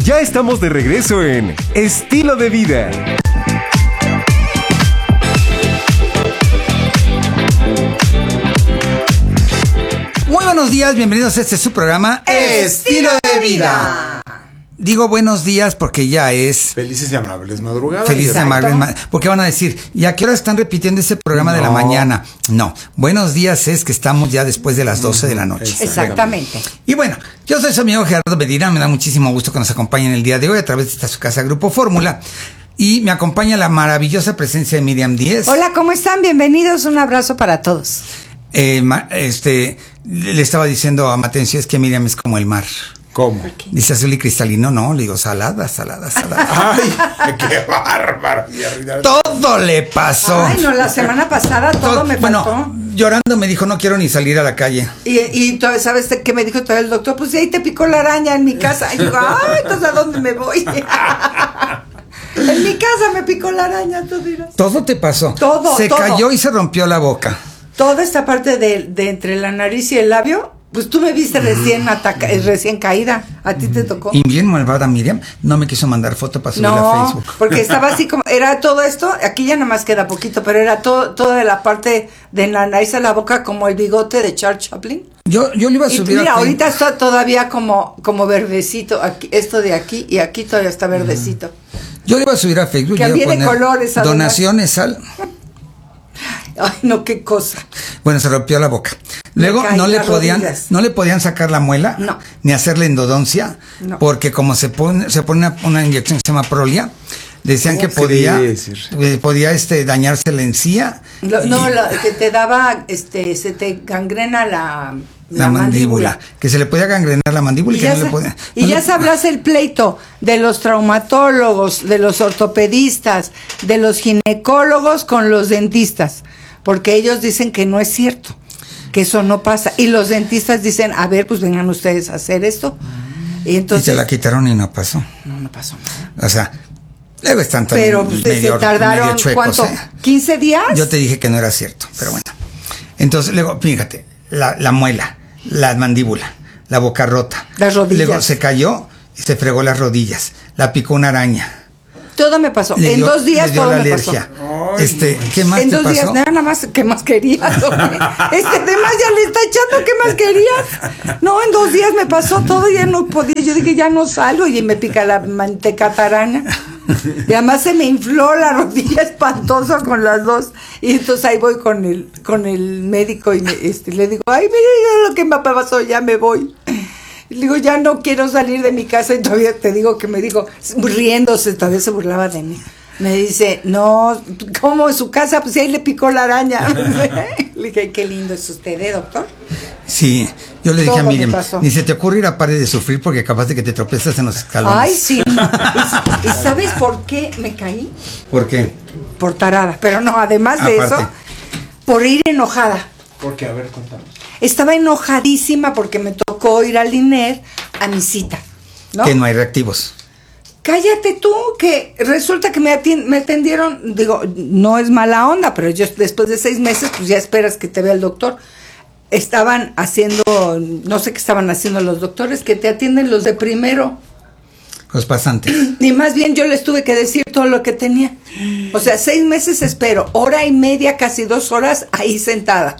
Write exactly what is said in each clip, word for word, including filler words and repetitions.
Ya estamos de regreso en Estilo de Vida. Muy buenos días, bienvenidos a este su programa Estilo de Vida. Digo buenos días porque ya es Felices y amables madrugadas. Felices y amables madrugadas. Porque van a decir, ¿y a qué hora están repitiendo ese programa no. de la mañana? No, buenos días es que estamos ya después de las doce de la noche. Exactamente. Y bueno, yo soy su amigo Gerardo Medina, me da muchísimo gusto que nos acompañen el día de hoy a través de esta su casa Grupo Fórmula. Y me acompaña la maravillosa presencia de Miriam Díez. Hola, ¿cómo están? Bienvenidos, un abrazo para todos. Eh, este, le estaba diciendo a Matencio, es que Miriam es como el mar. ¿Cómo? Dice azul y cristalino, no, le digo salada, salada, salada. Ay, qué bárbaro. Todo le pasó. Ay, no, la semana pasada todo, todo me bueno, faltó. Llorando me dijo, no quiero ni salir a la calle. Y, y ¿sabes qué me dijo todavía el doctor? Pues ahí te picó la araña en mi casa. Y digo, ay, entonces ¿a dónde me voy? En mi casa me picó la araña, tú dirás. Todo te pasó. Todo, Se todo. cayó y se rompió la boca. Toda esta parte de, de entre la nariz y el labio, pues tú me viste recién ataca, recién caída. A ti te tocó. Y bien malvada Miriam, no me quiso mandar foto para subirla no, a Facebook. Porque estaba así como, era todo esto, aquí ya nada más queda poquito, pero era todo, toda la parte de la nariz a la boca como el bigote de Charles Chaplin. Yo, yo le iba a subir y mira, a Facebook. ahorita está todavía como, como verdecito, aquí, esto de aquí, y aquí todavía está verdecito. Yo le iba a subir a Facebook. Que viene colores. Además. Donaciones al... Ay, no, qué cosa. Bueno, se rompió la boca. Luego no le podían, rodillas. no le podían sacar la muela, no. ni hacerle endodoncia, no. porque como se pone, se pone una, una inyección que se llama Prolia, decían que podía, eh, podía este dañarse la encía. Lo, y, no, lo, que te daba, este, se te gangrena la. La, la mandíbula, mandíbula, que se le podía gangrenar la mandíbula y, y que no se, le podía. No y ya le, sabrás el pleito de los traumatólogos, de los ortopedistas, de los ginecólogos con los dentistas, porque ellos dicen que no es cierto, que eso no pasa. Y los dentistas dicen, a ver, pues vengan ustedes a hacer esto. Y entonces. Y se la quitaron y no pasó. No, no pasó nada. O sea. Luego están también pero pues, medio, se tardaron, medio chuecos, ¿cuánto? ¿eh? ¿quince días? Yo te dije que no era cierto, pero bueno. Entonces, luego, fíjate, la, la muela, la mandíbula, la boca rota. Las rodillas. Luego se cayó y se fregó las rodillas. La picó una araña. Todo me pasó. Le en dio, dos días todo me alergia. pasó. Este, ¿qué más en te dos pasó? días, nada más, ¿qué más querías? Este, además ya le está echando, ¿qué más querías? No, en dos días me pasó todo, ya no podía. Yo dije, ya no salgo y me pica la manteca tarana. Y además se me infló la rodilla espantosa con las dos. Y entonces ahí voy con el, con el médico y me, este, le digo, ay, mira lo que me pasó, ya me voy. Y le digo, ya no quiero salir de mi casa. Y todavía te digo que me dijo, riéndose, todavía se burlaba de mí. Me dice, no, ¿cómo en su casa? Pues ahí le picó la araña. Le dije, qué lindo es usted, ¿eh, doctor? Sí, yo le dije Todo a Miriam, ni se te ocurre ir a pared de sufrir porque capaz de que te tropiezas en los escalones. Ay, sí. ¿Y sabes por qué me caí? ¿Por qué? Por tarada. Pero no, además de Aparte. eso, por ir enojada. ¿Por qué? A ver, contame. Estaba enojadísima porque me tocó ir al I N E R a mi cita, ¿no? Que no hay reactivos. Cállate tú, que resulta que me, atien- me atendieron, digo, no es mala onda, pero yo después de seis meses, pues ya esperas que te vea el doctor. Estaban haciendo, no sé qué estaban haciendo los doctores, que te atienden los de primero. Los pasantes. Y más bien yo les tuve que decir todo lo que tenía. O sea, seis meses espero, hora y media, casi dos horas ahí sentada.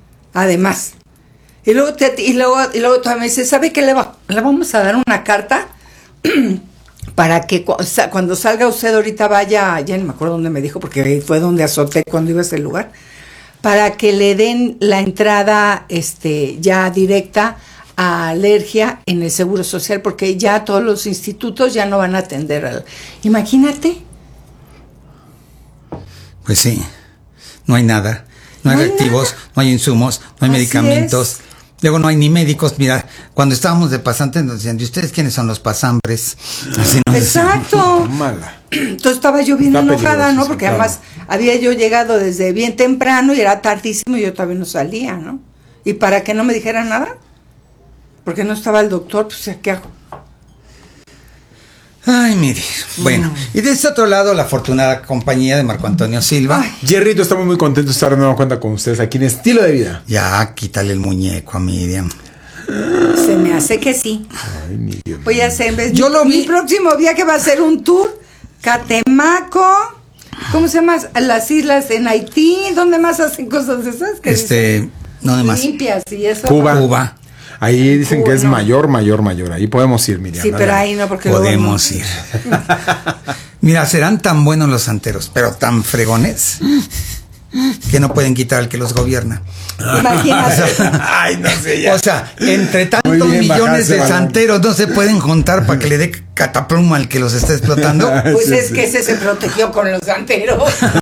Además. Y luego, te, y luego, y luego todavía me dice, ¿sabe qué le va? Le vamos a dar una carta para que cu- cuando salga usted ahorita vaya, ya no me acuerdo dónde me dijo, porque fue donde azoté cuando iba a ese lugar, para que le den la entrada este ya directa a alergia en el Seguro Social, porque ya todos los institutos ya no van a atender al... Imagínate. Pues sí, no hay nada. No hay No hay reactivos, nada. no hay insumos, no hay Así medicamentos. es. Luego no hay ni médicos. Mira, cuando estábamos de pasantes nos decían, ¿y ustedes quiénes son los pasambres? Así nos decían. Exacto. Mala. Entonces estaba yo bien Está enojada, peligroso, ¿no? sí, Porque claro. además había yo llegado desde bien temprano y era tardísimo y yo todavía no salía, ¿no? Y para que no me dijeran nada, porque no estaba el doctor, pues ¿qué hago? Ay, mire. Bueno, y de este otro lado, la afortunada compañía de Marco Antonio Silva. Ay. Jerrito, estamos muy contentos de estar de nueva cuenta con ustedes aquí en Estilo de Vida. Ya, quítale el muñeco a Miriam. Se me hace que sí. Ay, mi Dios. Voy a hacer, ¿ves? Yo mi, lo vi. mi próximo viaje va a ser un tour. Catemaco. ¿Cómo se llama? Las islas en Haití. ¿Dónde más hacen cosas de esas? Que Este, no de más. limpias y eso. Cuba. Cuba. Ahí dicen Cuba, que es no. mayor, mayor, mayor. Ahí podemos ir, Miriam. Sí, pero ahí no, porque luego Podemos no. ir. Mira, serán tan buenos los santeros, pero tan fregones, que no pueden quitar al que los gobierna. Imagínate. Ay, no sé ya. O sea, entre tantos Muy bien, millones bajarse, de balón. santeros no se pueden juntar para que le dé catapluma al que los está explotando. Pues Sí, es sí. que ese se protegió con los santeros.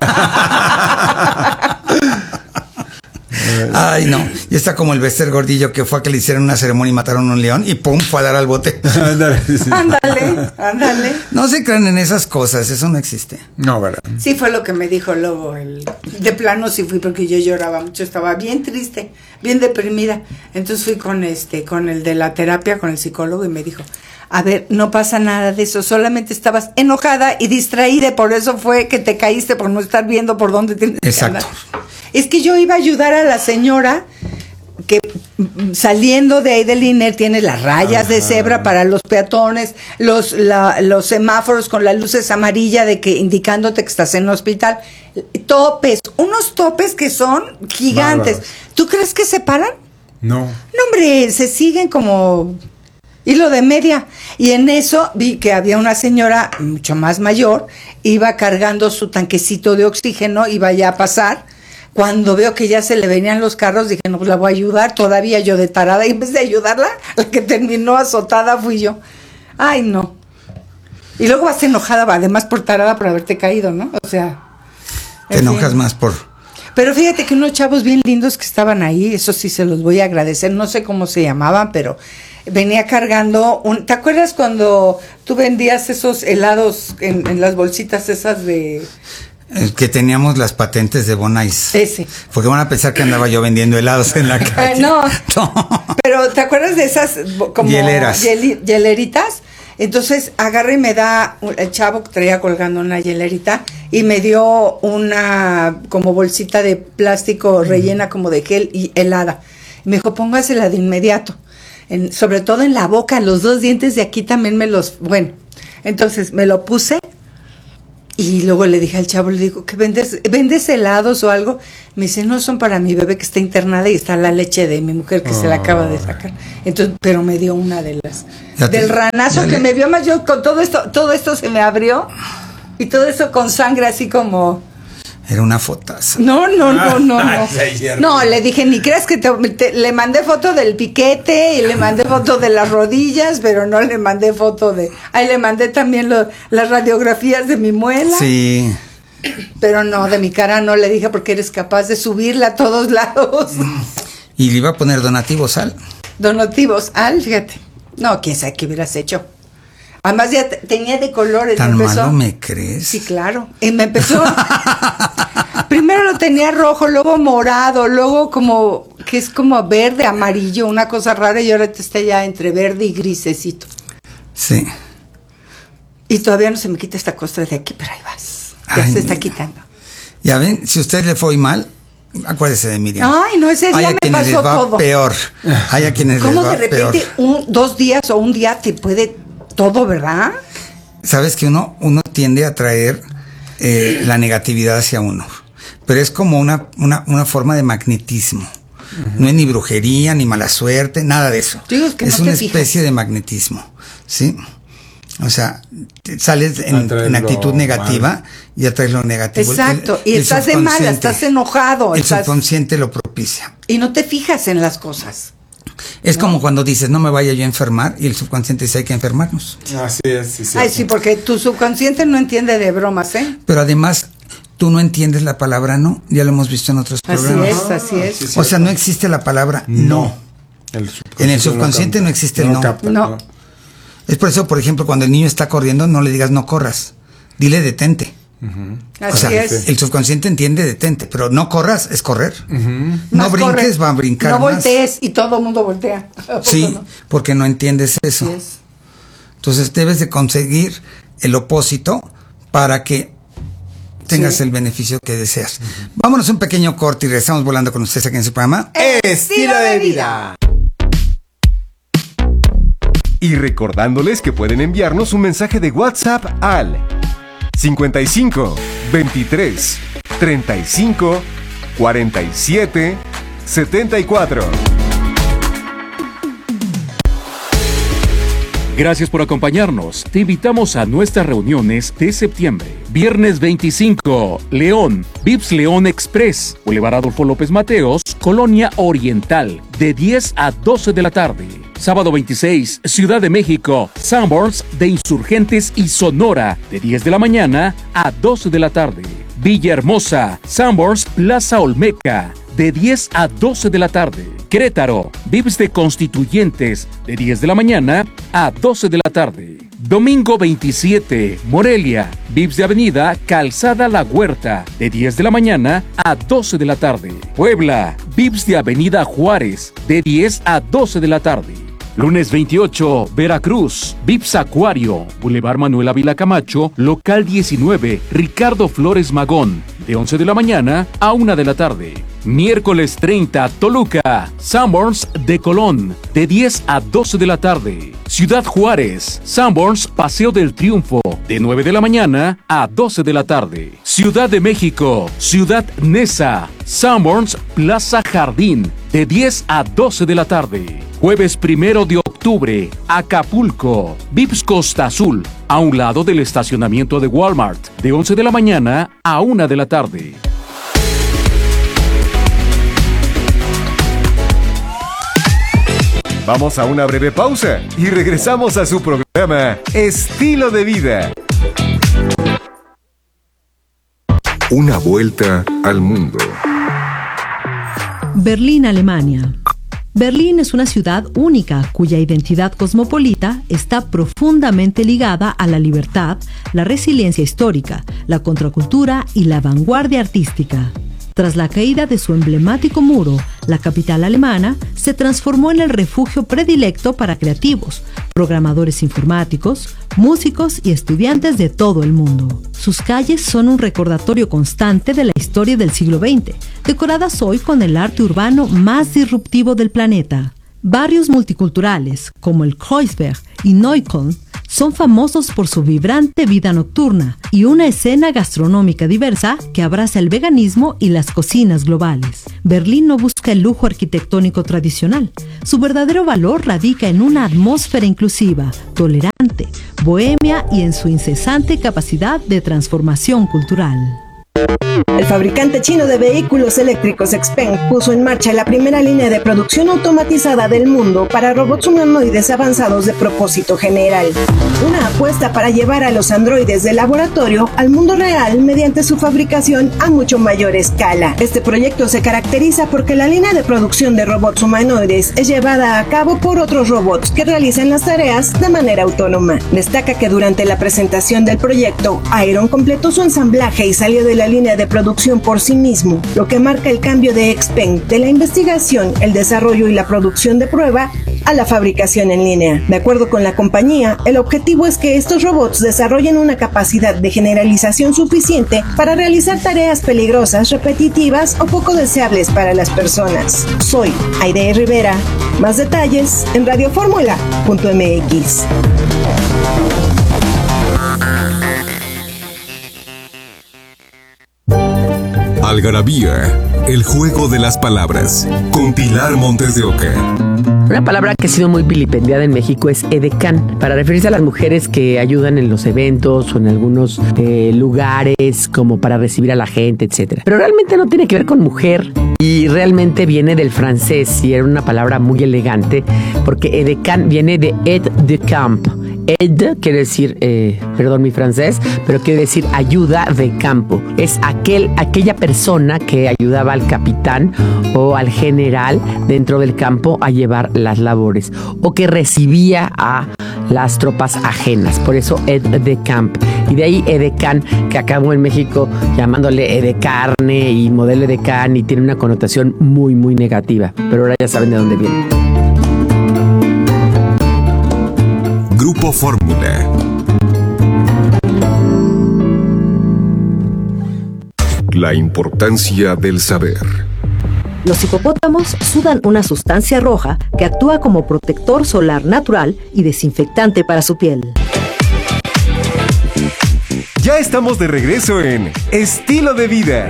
Ay, no. Y está como el Bester Gordillo que fue a que le hicieran una ceremonia y mataron a un león y pum, fue a dar al bote. Ándale, sí. Ándale, ándale. No se crean en esas cosas, eso no existe. No, ¿verdad? Sí, fue lo que me dijo luego. El, de plano sí fui porque yo lloraba mucho, estaba bien triste, bien deprimida. Entonces fui con este, con el de la terapia, con el psicólogo y me dijo, a ver, no pasa nada de eso, solamente estabas enojada y distraída, y por eso fue que te caíste por no estar viendo por dónde tienes que Exacto. andar. Es que yo iba a ayudar a la señora que mm, saliendo de ahí del I N E R tiene las rayas de cebra para los peatones, los la- los semáforos con las luces amarillas de que indicándote que estás en el hospital, topes, unos topes que son gigantes. Bárbaros. ¿Tú crees que se paran? No. No, hombre, se siguen como hilo de media. Y en eso vi que había una señora mucho más mayor, iba cargando su tanquecito de oxígeno, iba ya a pasar. Cuando veo que ya se le venían los carros, dije, no, pues la voy a ayudar, todavía yo de tarada. Y en vez de ayudarla, la que terminó azotada fui yo. Ay, no. Y luego vas enojada, además por tarada por haberte caído, ¿no? O sea... Te en enojas fin. más por... Pero fíjate que unos chavos bien lindos que estaban ahí, eso sí se los voy a agradecer, no sé cómo se llamaban, pero venía cargando un... ¿Te acuerdas cuando tú vendías esos helados en, en las bolsitas esas de... eh, que teníamos las patentes de Bonais. Ese. Porque van a pensar que andaba yo vendiendo helados en la calle. no. No. Pero ¿te acuerdas de esas bo- como Hieleras. hieli- hieleritas? Entonces agarra y me da, un- el chavo que traía colgando una hielerita y me dio una como bolsita de plástico rellena como de gel y helada. Y me dijo, póngasela de inmediato. En, sobre todo en la boca, los dos dientes de aquí también me los... Bueno, entonces me lo puse y luego le dije al chavo, le digo, ¿qué vendes? ¿Vendes helados o algo? Me dice, no, son para mi bebé que está internada y está la leche de mi mujer que se la acaba de sacar. Entonces, pero me dio una de las... Ya te- del ranazo ya que le- me vio más yo con todo esto, todo esto se me abrió y todo eso con sangre así como... Era una fotaza. No, no, no, no, Ay, no. sí, No, le dije, ni creas que te, te- le mandé foto del piquete y le mandé foto de las rodillas, pero no le mandé foto de... Ahí le mandé también lo- las radiografías de mi muela. Sí. Pero no, de mi cara no le dije porque eres capaz de subirla a todos lados. Y le iba a poner donativo sal. Donativos, al, fíjate. No, quién sabe qué hubieras hecho. Además ya te- tenía de colores. ¿Tan me empezó- malo me crees? Sí, claro. Y me empezó. Primero lo tenía rojo, luego morado, luego como que es como verde, amarillo, una cosa rara, y ahora te está ya entre verde y grisecito. Sí. Y todavía no se me quita esta costra de aquí, pero ahí vas. Ya Ay, se está mira. quitando. Ya ven, si a usted le fue mal, acuérdese de Miriam. Ay, no, ese Hay día a me quienes pasó les va todo. peor. Hay a quienes les ¿Cómo va de repente peor. un, dos días o un día te puede todo, verdad? Sabes que uno, uno tiende a traer eh, la negatividad hacia uno. Pero es como una, una, una forma de magnetismo. Uh-huh. No es ni brujería, ni mala suerte, nada de eso. Digo, es que es no una te fijas. especie de magnetismo. ¿Sí? O sea, te sales en, Atraes en actitud lo negativa malo. y atraes lo negativo. Exacto. El- Y el estás de mala, subconsciente- estás enojado. El estás- subconsciente lo propicia. Y no te fijas en las cosas. Es como cuando dices, no me vaya yo a enfermar, y el subconsciente dice, hay que enfermarnos. Así es, sí, sí. Ay, sí, porque tu subconsciente no entiende de bromas, ¿eh? Pero además, tú no entiendes la palabra no, ya lo hemos visto en otros Así programas. es, así es. sí, sí. O sea, no existe la palabra no. El En el subconsciente no existe el no. capta, No. Es por eso, por ejemplo, cuando el niño está corriendo, no le digas no corras, dile detente. Así O sea, es. el subconsciente entiende detente, pero no corras es correr. No Más brinques, corre. va a brincar No más. voltees y todo el mundo voltea. ¿A poco Sí, no? porque no entiendes eso. Así es. Entonces debes de conseguir el opósito para que tengas Sí. el beneficio que deseas. Vámonos a un pequeño corte y regresamos volando con ustedes aquí en su programa. Estilo de vida. Y recordándoles que pueden enviarnos un mensaje de WhatsApp al cincuenta y cinco, veintitrés, treinta y cinco, cuarenta y siete, setenta y cuatro. Gracias por acompañarnos. Te invitamos a nuestras reuniones de septiembre. Viernes veinticinco, León, Vips León Express, Boulevard Adolfo López Mateos, Colonia Oriental, de diez a doce de la tarde. Sábado veintiséis, Ciudad de México, Sanborns de Insurgentes y Sonora, de diez de la mañana a doce de la tarde. Villahermosa, Sanborns Plaza Olmeca, de diez a doce de la tarde. Querétaro, Vips de Constituyentes, de diez de la mañana a doce de la tarde. Domingo veintisiete, Morelia, Vips de Avenida Calzada La Huerta, de diez de la mañana a doce de la tarde. Puebla, Vips de Avenida Juárez, de diez a doce de la tarde. Lunes veintiocho, Veracruz, Vips Acuario, Boulevard Manuel Ávila Camacho, local diecinueve, Ricardo Flores Magón, de once de la mañana a una de la tarde. Miércoles treinta, Toluca, Sanborns de Colón, de diez a doce de la tarde. Ciudad Juárez, Sanborns Paseo del Triunfo, de nueve de la mañana a doce de la tarde. Ciudad de México, Ciudad Neza, Sanborns Plaza Jardín, de diez a doce de la tarde. Jueves primero de octubre, Acapulco, Vips Costa Azul, a un lado del estacionamiento de Walmart, de once de la mañana a una de la tarde. Vamos a una breve pausa y regresamos a su programa Estilo de Vida. Una vuelta al mundo. Berlín, Alemania. Berlín es una ciudad única cuya identidad cosmopolita está profundamente ligada a la libertad, la resiliencia histórica, la contracultura y la vanguardia artística. Tras la caída de su emblemático muro, la capital alemana se transformó en el refugio predilecto para creativos, programadores informáticos, músicos y estudiantes de todo el mundo. Sus calles son un recordatorio constante de la historia del siglo veinte, decoradas hoy con el arte urbano más disruptivo del planeta. Barrios multiculturales, como el Kreuzberg y Neukölln, son famosos por su vibrante vida nocturna y una escena gastronómica diversa que abraza el veganismo y las cocinas globales. Berlín no busca el lujo arquitectónico tradicional. Su verdadero valor radica en una atmósfera inclusiva, tolerante, bohemia y en su incesante capacidad de transformación cultural. El fabricante chino de vehículos eléctricos Xpeng puso en marcha la primera línea de producción automatizada del mundo para robots humanoides avanzados de propósito general. Una apuesta para llevar a los androides del laboratorio al mundo real mediante su fabricación a mucho mayor escala. Este proyecto se caracteriza porque la línea de producción de robots humanoides es llevada a cabo por otros robots que realizan las tareas de manera autónoma. Destaca que durante la presentación del proyecto, Iron completó su ensamblaje y salió de la línea de producción por sí mismo, lo que marca el cambio de Xpeng de la investigación, el desarrollo y la producción de prueba a la fabricación en línea. De acuerdo con la compañía, el objetivo es que estos robots desarrollen una capacidad de generalización suficiente para realizar tareas peligrosas, repetitivas o poco deseables para las personas. Soy Aide Rivera. Más detalles en radioformula punto m x. Algarabía, el juego de las palabras, con Pilar Montes de Oca. Una palabra que ha sido muy vilipendiada en México es edecán, para referirse a las mujeres que ayudan en los eventos o en algunos eh, lugares como para recibir a la gente, etcétera. Pero realmente no tiene que ver con mujer y realmente viene del francés y era una palabra muy elegante porque edecán viene de aide de camp. Aide quiere decir, eh, perdón mi francés, pero quiere decir ayuda de campo. Es aquel, aquella persona que ayudaba al capitán o al general dentro del campo a llevar las labores o que recibía a las tropas ajenas. Por eso aide de camp. Y de ahí edecán, que acabó en México llamándole edecarne y modelo edecán y tiene una connotación muy, muy negativa. Pero ahora ya saben de dónde viene. Grupo Fórmula. La importancia del saber. Los hipopótamos sudan una sustancia roja que actúa como protector solar natural y desinfectante para su piel. Ya estamos de regreso en Estilo de Vida.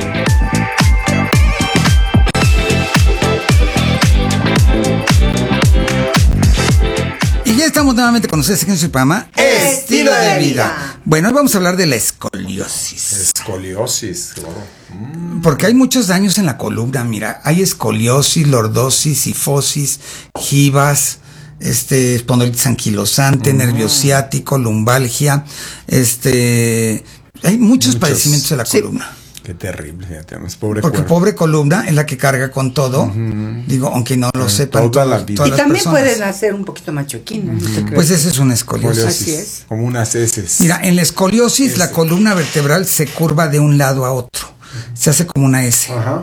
Y ya estamos nuevamente con ustedes en su programa Estilo de Vida. Bueno, hoy vamos a hablar de la escoliosis. Escoliosis, claro. Mm. Porque hay muchos daños en la columna, mira, hay escoliosis, lordosis, sifosis, gibas, este, espondilitis anquilosante, mm. nervio ciático, lumbalgia, este, hay muchos, muchos. padecimientos de la sí. columna. Qué terrible, fíjate, es pobre Porque cuerpo. pobre columna es la que carga con todo, uh-huh. digo, aunque no lo uh, sepan toda todos, la vida. Y también personas. pueden hacer un poquito machoquín, ¿no? Uh-huh. Pues ese es una escoliosis. Así es. Como unas heces. Mira, en la escoliosis S. la columna vertebral se curva de un lado a otro, se hace como una S. Ajá.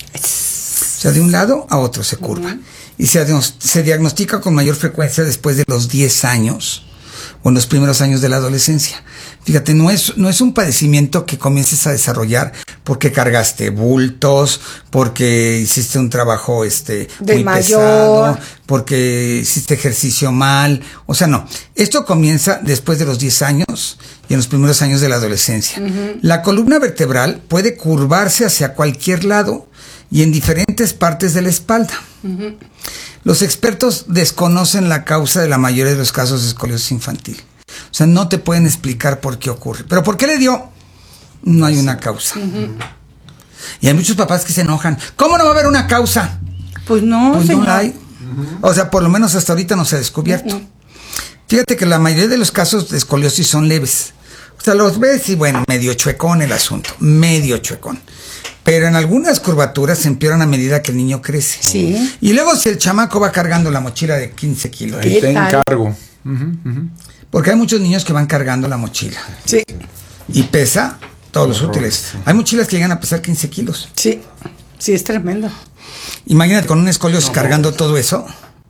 O sea, de un lado a otro se curva. Uh-huh. Y se, se diagnostica con mayor frecuencia después de los diez años o en los primeros años de la adolescencia. Fíjate, no es, no es un padecimiento que comiences a desarrollar porque cargaste bultos, porque hiciste un trabajo este de muy mayor. pesado, porque hiciste ejercicio mal. O sea, no. Esto comienza después de los diez años y en los primeros años de la adolescencia. Uh-huh. La columna vertebral puede curvarse hacia cualquier lado y en diferentes partes de la espalda. Uh-huh. Los expertos desconocen la causa de la mayoría de los casos de escoliosis infantil. O sea, no te pueden explicar por qué ocurre. ¿Pero por qué le dio? No hay una causa. Uh-huh. Y hay muchos papás que se enojan. ¿Cómo no va a haber una causa? Pues no, pues señor. no la hay. Uh-huh. O sea, por lo menos hasta ahorita no se ha descubierto. Uh-huh. Fíjate que la mayoría de los casos de escoliosis son leves. O sea, los ves y bueno, medio chuecón el asunto. Medio chuecón. Pero en algunas curvaturas se empeoran a medida que el niño crece. Sí. Y luego si el chamaco va cargando la mochila de quince kilos. Ahí te encargo. Uh-huh, uh-huh. Porque hay muchos niños que van cargando la mochila. Sí. Y pesa todos los útiles. Hay mochilas que llegan a pesar quince kilos. Sí. Sí, es tremendo. Imagínate con un escoliosis no, cargando no. todo eso.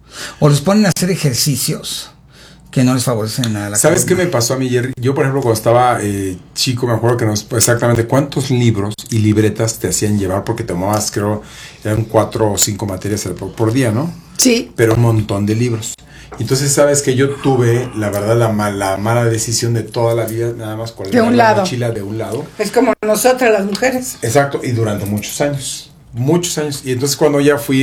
O los ponen a hacer ejercicios que no les favorecen nada. La ¿Sabes columna. qué me pasó a mí, Jerry? Yo, por ejemplo, cuando estaba eh, chico, me acuerdo que nos exactamente cuántos libros y libretas te hacían llevar, porque tomabas, creo, eran cuatro o cinco materias por, por día, ¿no? Sí. Pero un montón de libros. Entonces, sabes que yo tuve, la verdad, la mala, mala decisión de toda la vida, nada más con de un la lado. mochila de un lado. Es como nosotras las mujeres. Exacto, y durante muchos años. Muchos años. Y entonces cuando ya fui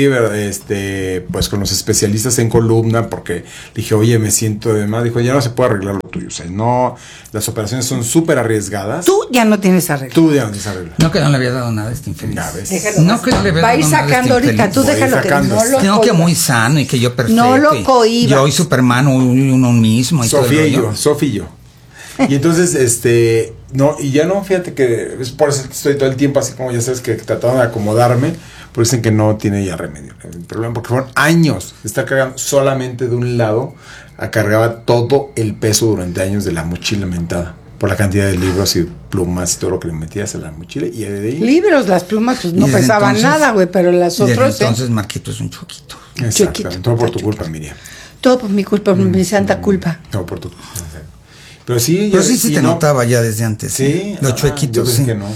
este pues con los especialistas en columna, porque dije, oye, me siento de más, dijo, ya no se puede arreglar lo tuyo. O sea, no, las operaciones son súper arriesgadas. Tú ya no tienes arreglo. Tú ya no tienes arreglo. No, que no le había dado nada a este infeliz. Ya ves. Déjalo no, que no le había Va a dado ir nada a este sacando ahorita, infeliz. tú Voy déjalo que sacando. no lo No, cohibas. que muy sano y que yo perfecto. No lo cohibas. Yo y Superman uno mismo. Y Sofía todo y yo, Sofía y yo. Y entonces, este, no, y ya no, fíjate que es por eso que estoy todo el tiempo así como ya sabes que tratando de acomodarme, porque dicen que no tiene ya remedio el problema, porque fueron años de estar cargando solamente de un lado, cargaba todo el peso durante años de la mochila mentada, por la cantidad de libros y plumas y todo lo que le metías a la mochila, y de ahí... Libros, las plumas, pues no pesaban nada, güey, pero las otras... Entonces, ¿eh? Marquito es un choquito. Exactamente, todo por tu culpa, Miriam. Todo por mi culpa, por mi santa culpa. Todo por tu culpa. Pero sí, Pero sí se te no, notaba ya desde antes. Sí. ¿eh? Los ah, chuequitos, yo sí. que no.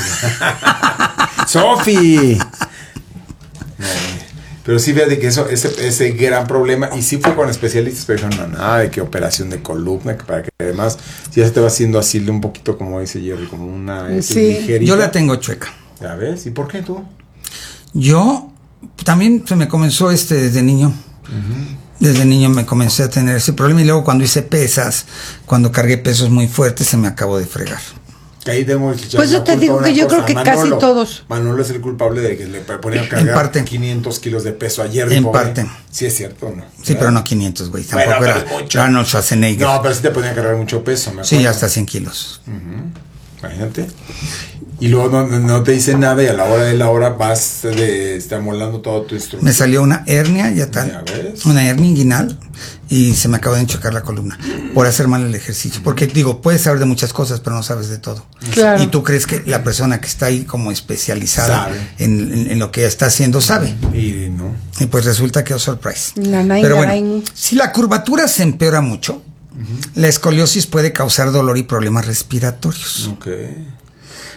¡Sofi! No, pero sí, fíjate que eso, ese, ese gran problema, y sí fue con especialistas, pero dijeron, no, nada de que operación de columna, que para que además ya se te va haciendo así de un poquito, como dice Jerry, como una sí. ligerita. Yo la tengo chueca. ¿Ya ves? ¿Y por qué tú? Yo también se me comenzó este desde niño. Uh-huh. Desde niño me comencé a tener ese problema y luego cuando hice pesas, cuando cargué pesos muy fuertes, se me acabó de fregar. Ahí tengo que pues yo te digo que yo cosa. creo que Manolo, casi todos. Manolo es el culpable de que le ponían a cargar en parte. quinientos kilos de peso ayer. En pobre. parte. Sí es cierto, ¿no? Sí, ¿verdad? Pero no quinientos, güey. Tampoco bueno, era mucho. Arnold Schwarzenegger. No, pero sí te ponían a cargar mucho peso, me acuerdo. Sí, hasta cien kilos. Uh-huh. Imagínate. Y luego no, no te dicen nada y a la hora de la hora vas de, está molando todo tu instrumento. Me salió una hernia, ya tal. ¿Ya ves? Una hernia inguinal y se me acabó de enchocar la columna por hacer mal el ejercicio. Porque digo, puedes saber de muchas cosas, pero no sabes de todo. Claro. Y tú crees que la persona que está ahí como especializada en, en, en lo que está haciendo sabe. Y no. Y pues resulta que es surprise. Nanay, pero nanay. bueno, si la curvatura se empeora mucho, uh-huh. la escoliosis puede causar dolor y problemas respiratorios. Okay.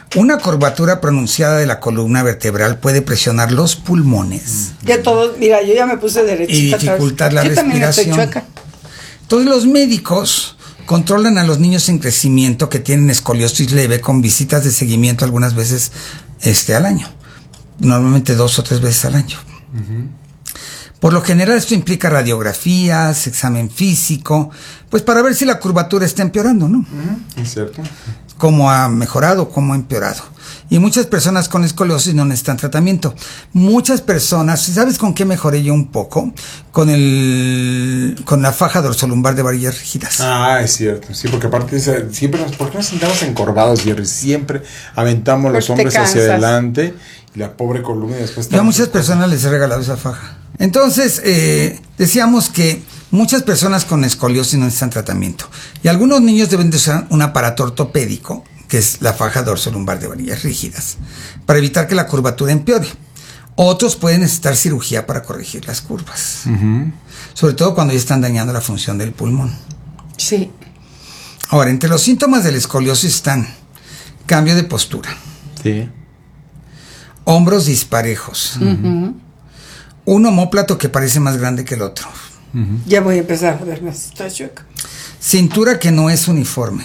Una curvatura pronunciada de la columna vertebral puede presionar los pulmones. Ya todos, mira, yo ya me puse derechita. Y dificultar la yo respiración. También estoy chueca. Entonces los médicos controlan a los niños en crecimiento que tienen escoliosis leve con visitas de seguimiento algunas veces este, al año. Normalmente dos o tres veces al año. Uh-huh. Por lo general esto implica radiografías, examen físico, pues para ver si la curvatura está empeorando, ¿no? Uh-huh. Es cierto. Cómo ha mejorado, cómo ha empeorado. Y muchas personas con escoliosis no necesitan tratamiento. Muchas personas, ¿sabes con qué mejoré yo un poco? Con el con la faja dorsolumbar de varillas rígidas. Ah, es cierto. Sí, porque aparte siempre nos, ¿por qué nos sentamos encorvados, Jerry? Siempre aventamos los hombros hacia adelante y la pobre columna y después... Yo a muchas personas les he regalado esa faja. Entonces, eh, decíamos que muchas personas con escoliosis no necesitan tratamiento. Y algunos niños deben de usar un aparato ortopédico, que es la faja dorsolumbar de varillas rígidas, para evitar que la curvatura empeore. Otros pueden necesitar cirugía para corregir las curvas. Uh-huh. Sobre todo cuando ya están dañando la función del pulmón. Sí. Ahora, entre los síntomas de la escoliosis están cambio de postura. Sí. Hombros disparejos. Uh-huh. Un omóplato que parece más grande que el otro. Uh-huh. Ya voy a empezar a verme, está chueca. Cintura que no es uniforme.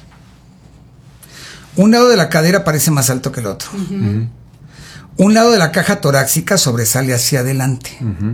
Un lado de la cadera parece más alto que el otro. Uh-huh. Un lado de la caja torácica sobresale hacia adelante. Uh-huh.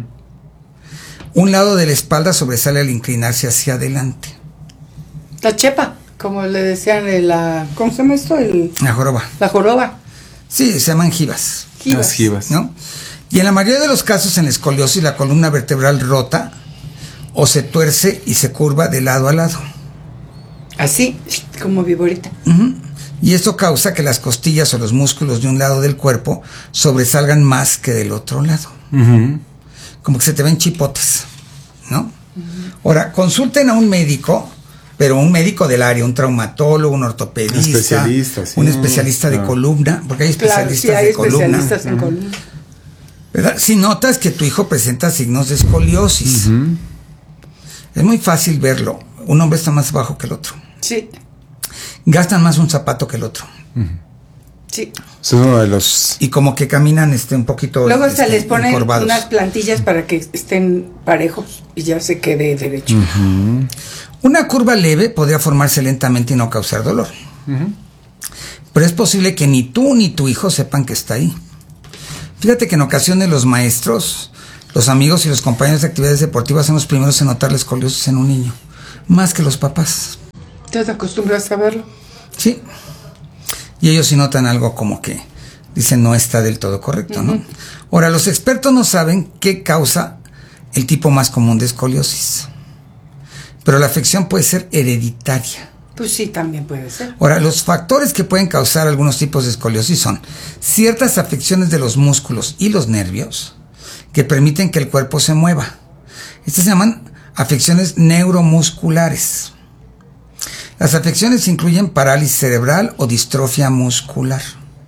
Un lado de la espalda sobresale al inclinarse hacia adelante. La chepa, como le decían, la, ¿cómo se llama esto? El, la joroba. La joroba. Sí, se llaman jibas. Jibas. Las jibas. ¿No? Y en la mayoría de los casos en la escoliosis la columna vertebral rota o se tuerce y se curva de lado a lado. Así, como viborita. Uh-huh. Y esto causa que las costillas o los músculos de un lado del cuerpo sobresalgan más que del otro lado. Uh-huh. Como que se te ven chipotes, ¿no? Uh-huh. Ahora, consulten a un médico, pero un médico del área, un traumatólogo, un ortopedista, un especialista, sí. un especialista de no. columna, porque hay especialistas claro, sí, hay de especialistas columna. En uh-huh. columna. ¿Verdad? Si notas que tu hijo presenta signos de escoliosis, uh-huh. es muy fácil verlo. Un hombre está más bajo que el otro. Sí. Gastan más un zapato que el otro. Uh-huh. Sí. Es uno de los... Y como que caminan este un poquito... Luego este, se les ponen encorvados. Unas plantillas para que estén parejos y ya se quede derecho. Uh-huh. Una curva leve podría formarse lentamente y no causar dolor. Uh-huh. Pero es posible que ni tú ni tu hijo sepan que está ahí. Fíjate que en ocasiones los maestros, los amigos y los compañeros de actividades deportivas son los primeros en notar la escoliosis en un niño. Más que los papás. ¿Te acostumbras a verlo? Sí. Y ellos sí notan algo como que dicen no está del todo correcto, uh-huh. ¿no? Ahora, los expertos no saben qué causa el tipo más común de escoliosis. Pero la afección puede ser hereditaria. Pues sí, también puede ser. Ahora, los factores que pueden causar algunos tipos de escoliosis son ciertas afecciones de los músculos y los nervios que permiten que el cuerpo se mueva. Estas se llaman afecciones neuromusculares. Las afecciones incluyen parálisis cerebral o distrofia muscular.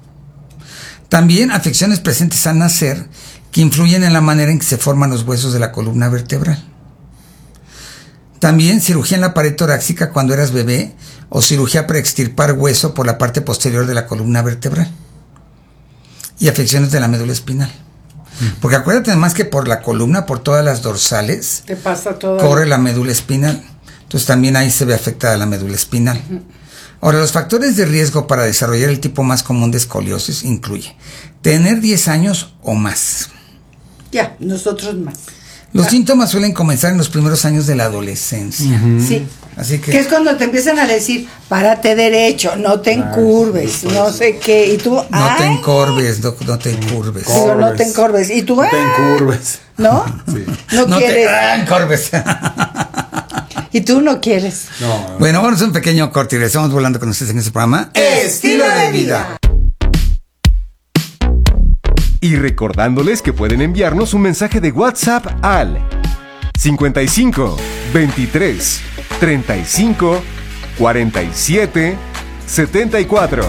También afecciones presentes al nacer que influyen en la manera en que se forman los huesos de la columna vertebral. También cirugía en la pared torácica cuando eras bebé o cirugía para extirpar hueso por la parte posterior de la columna vertebral. Y afecciones de la médula espinal. Porque acuérdate además que por la columna, por todas las dorsales, te pasa todo corre el... la médula espinal. Entonces también ahí se ve afectada la médula espinal. Uh-huh. Ahora, los factores de riesgo para desarrollar el tipo más común de escoliosis incluye tener diez años o más. Ya, nosotros más. Los ah. síntomas suelen comenzar en los primeros años de la adolescencia. Uh-huh. Sí. Así que, que es cuando te empiezan a decir, párate derecho, no te encurves, ay, no sé qué, y tú, no ay, te encorves, no, no te encurves. Digo, no te encorves, y tú, no te encurves. ¿No? Sí. No, no quieres. te encorves. Y tú no quieres. No, no. Bueno, vamos a un pequeño corte y regresamos volando con ustedes en este programa Estilo de Vida. Y recordándoles que pueden enviarnos un mensaje de WhatsApp al cincuenta y cinco, veintitrés, treinta y cinco, cuarenta y siete, setenta y cuatro.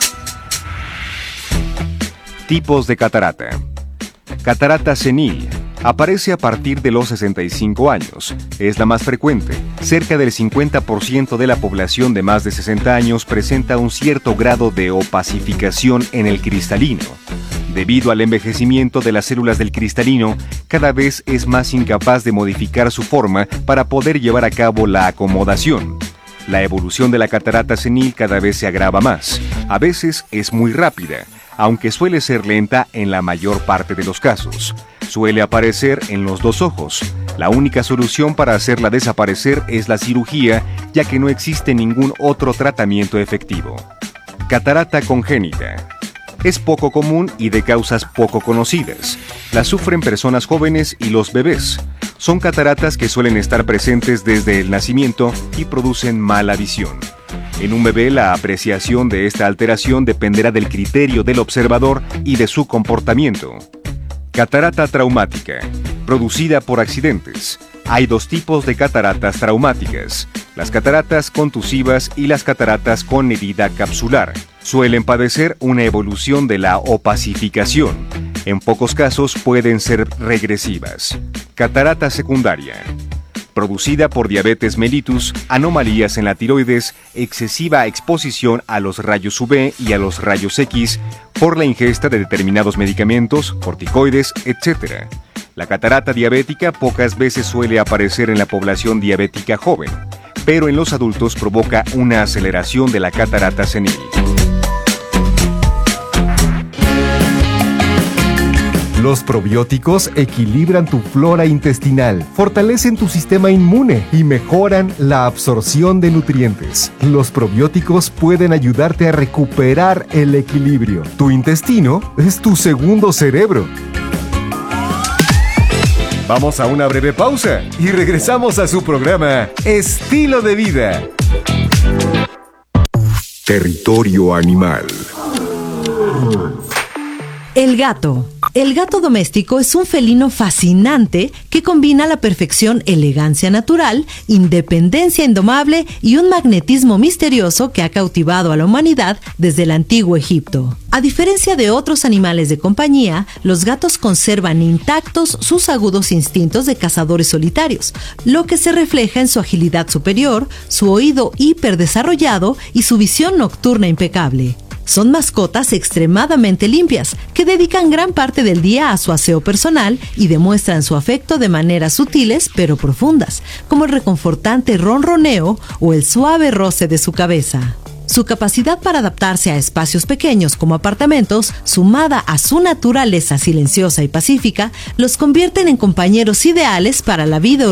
Tipos de catarata. Catarata senil, Aparece a partir de los sesenta y cinco años. Es la más frecuente. Cerca del cincuenta por ciento de la población de más de sesenta años presenta un cierto grado de opacificación en el cristalino. Debido al envejecimiento de las células del cristalino, cada vez es más incapaz de modificar su forma para poder llevar a cabo la acomodación. La evolución de la catarata senil cada vez se agrava más. A veces es muy rápida, aunque suele ser lenta en la mayor parte de los casos. Suele aparecer en los dos ojos. La única solución para hacerla desaparecer es la cirugía, ya que no existe ningún otro tratamiento efectivo. Catarata congénita. Es poco común y de causas poco conocidas. La sufren personas jóvenes y los bebés. Son cataratas que suelen estar presentes desde el nacimiento y producen mala visión. En un bebé, la apreciación de esta alteración dependerá del criterio del observador y de su comportamiento. Catarata traumática, producida por accidentes. Hay dos tipos de cataratas traumáticas: las cataratas contusivas y las cataratas con herida capsular. Suelen padecer una evolución de la opacificación. En pocos casos pueden ser regresivas. Catarata secundaria, producida por diabetes mellitus, anomalías en la tiroides, excesiva exposición a los rayos U V y a los rayos X por la ingesta de determinados medicamentos, corticoides, etcétera. La catarata diabética pocas veces suele aparecer en la población diabética joven, pero en los adultos provoca una aceleración de la catarata senil. Los probióticos equilibran tu flora intestinal, fortalecen tu sistema inmune y mejoran la absorción de nutrientes. Los probióticos pueden ayudarte a recuperar el equilibrio. Tu intestino es tu segundo cerebro. Vamos a una breve pausa y regresamos a su programa Estilo de Vida. Territorio animal. El gato. El gato doméstico es un felino fascinante que combina a la perfección elegancia natural, independencia indomable y un magnetismo misterioso que ha cautivado a la humanidad desde el antiguo Egipto. A diferencia de otros animales de compañía, los gatos conservan intactos sus agudos instintos de cazadores solitarios, lo que se refleja en su agilidad superior, su oído hiperdesarrollado y su visión nocturna impecable. Son mascotas extremadamente limpias, que dedican gran parte del día a su aseo personal y demuestran su afecto de maneras sutiles pero profundas, como el reconfortante ronroneo o el suave roce de su cabeza. Su capacidad para adaptarse a espacios pequeños como apartamentos, sumada a su naturaleza silenciosa y pacífica, los convierten en compañeros ideales para la vida